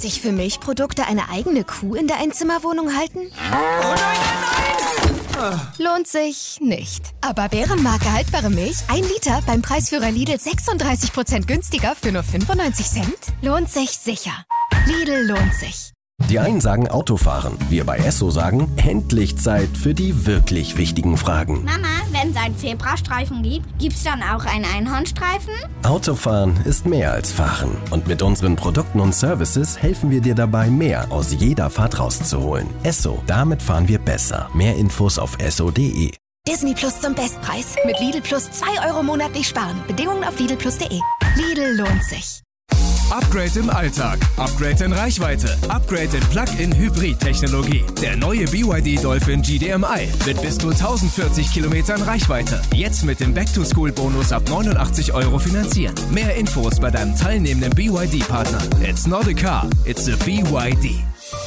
ich für Milchprodukte eine eigene Kuh in der Einzimmerwohnung halten? Oh nein! Lohnt sich nicht. Aber Bärenmarke haltbare Milch, 1 Liter beim Preisführer Lidl 36% günstiger für nur 95 Cent? Lohnt sich sicher. Lidl lohnt sich. Die einen sagen Autofahren, wir bei Esso sagen, endlich Zeit für die wirklich wichtigen Fragen. Mama, wenn es einen Zebrastreifen gibt, gibt's dann auch einen Einhornstreifen? Autofahren ist mehr als Fahren. Und mit unseren Produkten und Services helfen wir dir dabei, mehr aus jeder Fahrt rauszuholen. Esso, damit fahren wir besser. Mehr Infos auf esso.de. Disney Plus zum Bestpreis. Mit Lidl Plus 2 € monatlich sparen. Bedingungen auf lidlplus.de. Lidl lohnt sich. Upgrade im Alltag, Upgrade in Reichweite, Upgrade in Plug-in-Hybrid-Technologie. Der neue BYD Dolphin GDMI mit bis zu 1040 Kilometern Reichweite. Jetzt mit dem Back-to-School-Bonus ab 89 € finanzieren. Mehr Infos bei deinem teilnehmenden BYD-Partner. It's not a car, it's a BYD.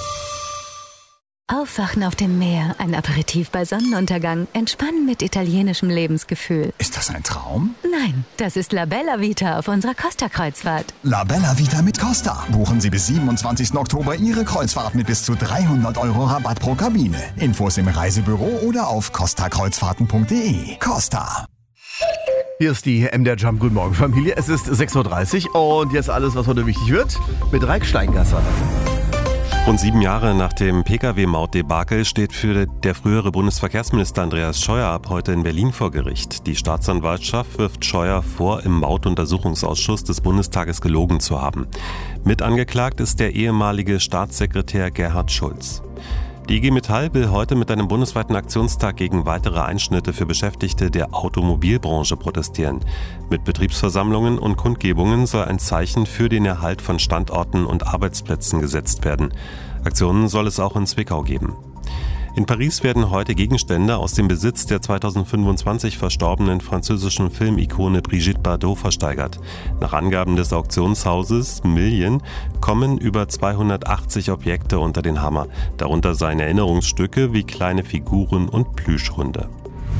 Aufwachen auf dem Meer, ein Aperitif bei Sonnenuntergang, entspannen mit italienischem Lebensgefühl. Ist das ein Traum? Nein, das ist La Bella Vita auf unserer Costa-Kreuzfahrt. La Bella Vita mit Costa. Buchen Sie bis 27. Oktober Ihre Kreuzfahrt mit bis zu 300 € Rabatt pro Kabine. Infos im Reisebüro oder auf costakreuzfahrten.de. Costa. Hier ist die MDR Jump. Guten Morgen, Familie. Es ist 6.30 Uhr und jetzt alles, was heute wichtig wird, mit Raik Steingasser. Rund 7 Jahre nach dem Pkw-Maut-Debakel steht für der frühere Bundesverkehrsminister Andreas Scheuer ab heute in Berlin vor Gericht. Die Staatsanwaltschaft wirft Scheuer vor, im Mautuntersuchungsausschuss des Bundestages gelogen zu haben. Mit angeklagt ist der ehemalige Staatssekretär Gerhard Schulz. Die IG Metall will heute mit einem bundesweiten Aktionstag gegen weitere Einschnitte für Beschäftigte der Automobilbranche protestieren. Mit Betriebsversammlungen und Kundgebungen soll ein Zeichen für den Erhalt von Standorten und Arbeitsplätzen gesetzt werden. Aktionen soll es auch in Zwickau geben. In Paris werden heute Gegenstände aus dem Besitz der 2025 verstorbenen französischen Filmikone Brigitte Bardot versteigert. Nach Angaben des Auktionshauses Million kommen über 280 Objekte unter den Hammer. Darunter seien Erinnerungsstücke wie kleine Figuren und Plüschhunde.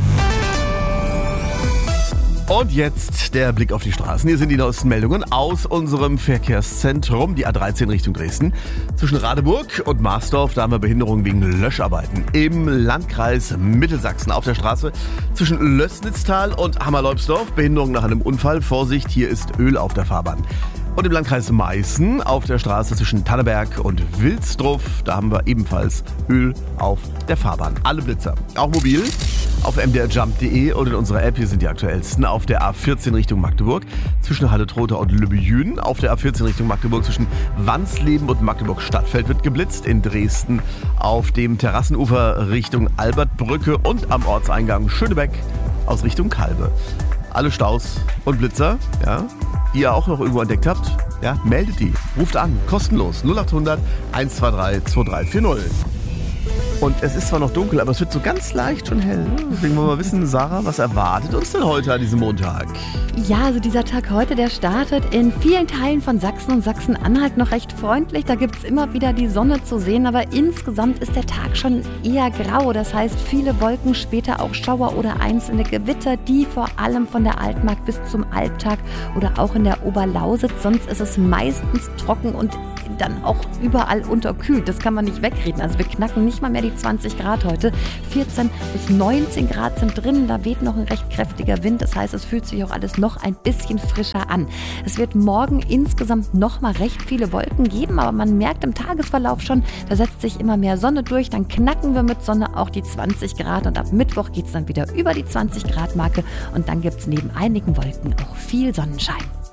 Und jetzt der Blick auf die Straßen. Hier sind die neuesten Meldungen aus unserem Verkehrszentrum, die A13 Richtung Dresden. Zwischen Radeburg und Marsdorf, da haben wir Behinderungen wegen Löscharbeiten. Im Landkreis Mittelsachsen auf der Straße zwischen Lößnitztal und Hammerleubsdorf, Behinderung nach einem Unfall. Vorsicht, hier ist Öl auf der Fahrbahn. Und im Landkreis Meißen auf der Straße zwischen Tanneberg und Wilsdruff, da haben wir ebenfalls Öl auf der Fahrbahn. Alle Blitzer, auch mobil, auf mdrjump.de und in unserer App, hier sind die aktuellsten. Auf der A14 Richtung Magdeburg zwischen Halle-Trotha und Lübbejün. Auf der A14 Richtung Magdeburg zwischen Wansleben und Magdeburg-Stadtfeld wird geblitzt. In Dresden auf dem Terrassenufer Richtung Albertbrücke und am Ortseingang Schönebeck aus Richtung Kalbe. Alle Staus und Blitzer, ja, die ihr auch noch irgendwo entdeckt habt, ja, meldet die. Ruft an, kostenlos, 0800 123 2340. Und es ist zwar noch dunkel, aber es wird so ganz leicht schon hell. Deswegen wollen wir wissen, Sarah, was erwartet uns denn heute an diesem Montag? Ja, also dieser Tag heute, der startet in vielen Teilen von Sachsen und Sachsen-Anhalt noch recht freundlich. Da gibt es immer wieder die Sonne zu sehen, aber insgesamt ist der Tag schon eher grau. Das heißt, viele Wolken, später auch Schauer oder einzelne Gewitter, die vor allem von der Altmark bis zum Albtag oder auch in der Oberlausitz. Sonst ist es meistens trocken und dann auch überall unterkühlt. Das kann man nicht wegreden. Also wir knacken nicht mal mehr die 20 Grad heute. 14 bis 19 Grad sind drin. Da weht noch ein recht kräftiger Wind. Das heißt, es fühlt sich auch alles noch ein bisschen frischer an. Es wird morgen insgesamt noch mal recht viele Wolken geben, aber man merkt im Tagesverlauf schon, da setzt sich immer mehr Sonne durch. Dann knacken wir mit Sonne auch die 20 Grad und ab Mittwoch geht es dann wieder über die 20 Grad Marke und dann gibt es neben einigen Wolken auch viel Sonnenschein.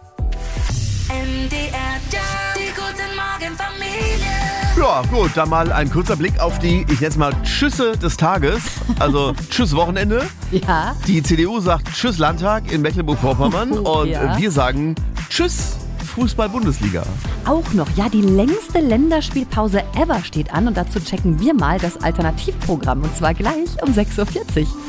Ja, gut, dann mal ein kurzer Blick auf die, ich nenne es mal, Tschüsse des Tages. Also Tschüss Wochenende. Ja. Die CDU sagt Tschüss Landtag in Mecklenburg-Vorpommern und wir sagen Tschüss Fußball-Bundesliga. Auch noch, ja, die längste Länderspielpause ever steht an und dazu checken wir mal das Alternativprogramm und zwar gleich um 6.40 Uhr.